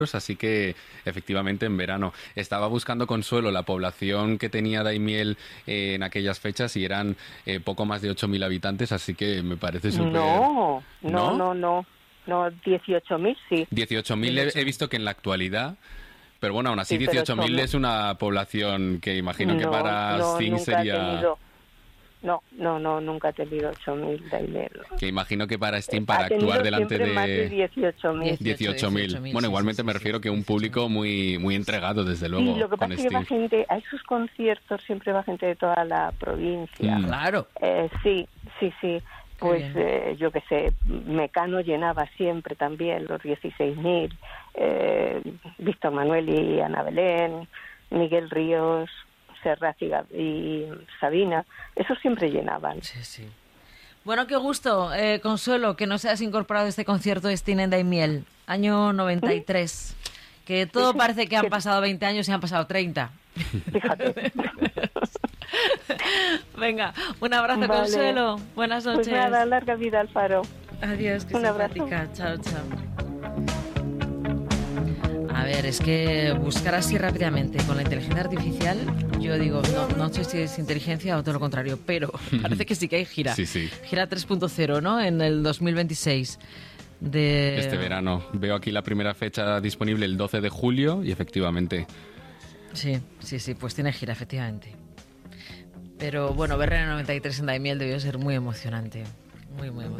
así que efectivamente en verano. Estaba buscando consuelo la población que tenía Daimiel en aquellas fechas y eran poco más de 8.000 habitantes, así que me parece súper... No, no, ¿No? no, no. No, 18.000 sí. 18.000 he visto que en la actualidad, pero bueno, aún así Sí, pero 18.000 es una población que imagino que no, para no, Sting nunca ha sería... tenido. No, no, no, nunca ha tenido 8.000 Daimiel. Que imagino que para Sting, para Ha actuar tenido delante siempre más de de 18.000. 18.000. Bueno, sí, igualmente sí, me sí, refiero sí, que un 18.000. público muy, muy entregado, desde Sí, luego, lo que con pasa es que va Sting. gente, a esos conciertos siempre va gente de toda la provincia. Claro. Sí, sí, sí. Qué Pues bien. yo qué sé, Mecano llenaba siempre también los 16.000, Víctor Manuel y Ana Belén, Miguel Ríos, Serrat y Sabina, esos siempre llenaban. Sí, sí. Bueno, qué gusto, Consuelo, que nos hayas incorporado a este concierto de Sting en Daimiel, año 93. Que todo parece que han pasado 20 años y han pasado 30. Fíjate. Venga, un abrazo, Vale. Consuelo. Buenas noches. Pues nada, larga vida al Faro. Adiós, qué Un abrazo. simpática. Chao, chao. A ver, es que buscar así rápidamente con la inteligencia artificial, yo digo, no sé si es inteligencia o todo lo contrario, pero parece que sí que hay gira. Sí, sí. Gira 3.0, ¿no? En el 2026. Este verano. Veo aquí la primera fecha disponible el 12 de julio y efectivamente... Sí, pues tiene gira, efectivamente. Pero bueno, verla en el 93 en Daimiel debió ser muy emocionante. Muy, muy emocionante.